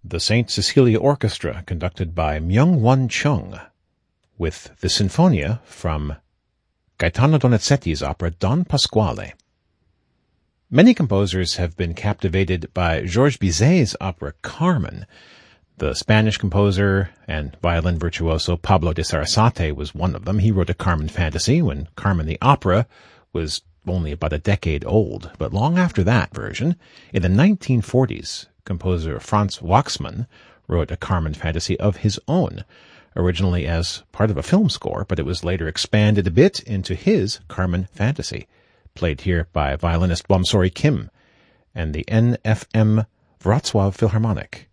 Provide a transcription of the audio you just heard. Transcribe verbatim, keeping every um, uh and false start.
the Saint Cecilia Orchestra, conducted by Myung-Won Chung, with the Sinfonia from Gaetano Donizetti's opera Don Pasquale. Many composers have been captivated by Georges Bizet's opera Carmen. The Spanish composer and violin virtuoso Pablo de Sarasate was one of them. He wrote a Carmen fantasy when Carmen the opera was only about a decade old. But long after that version, in the nineteen forties, composer Franz Waxman wrote a Carmen fantasy of his own, originally as part of a film score, but it was later expanded a bit into his Carmen fantasy, played here by violinist Bomsori Kim and the N F M Wrocław Philharmonic.